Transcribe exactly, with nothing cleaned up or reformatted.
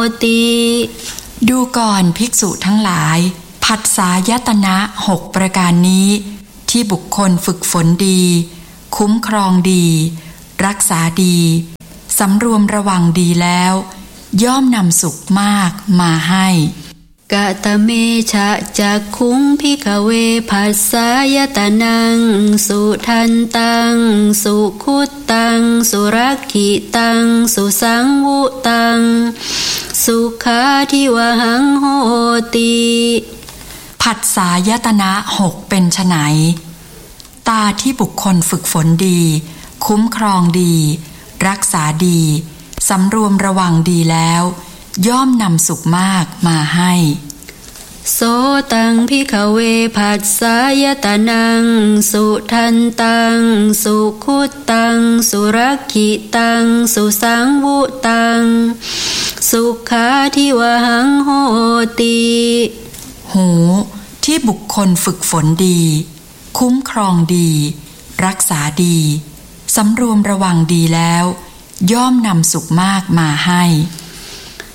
ติดูก่อนภิกษุทั้งหลายผัสสายตนะหกประการนี้ที่บุคคลฝึกฝนดีคุ้มครองดีรักษาดีสำรวมระวังดีแล้วย่อมนำสุขมากมาให้กะตะเมชะจักขุงภิกขเวผัสสายตนังสุทันตังสุขุตตังสุรักขิตังสุสังวุตังสุขาทิวหังโหติผัสสายตนะหกเป็นไฉนตาที่บุคคลฝึกฝนดีคุ้มครองดีรักษาดีสำรวมระวังดีแล้วย่อมนำสุขมากมาให้โสตังภิกขเวผัสสายตนังสุทันตังสุขุตตังสุรักขิตังสุสังวุตังสุขาทิวหังโหติหูที่บุคคลฝึกฝนดีคุ้มครองดีรักษาดีสำรวมระวังดีแล้วย่อมนำสุขมากมาให้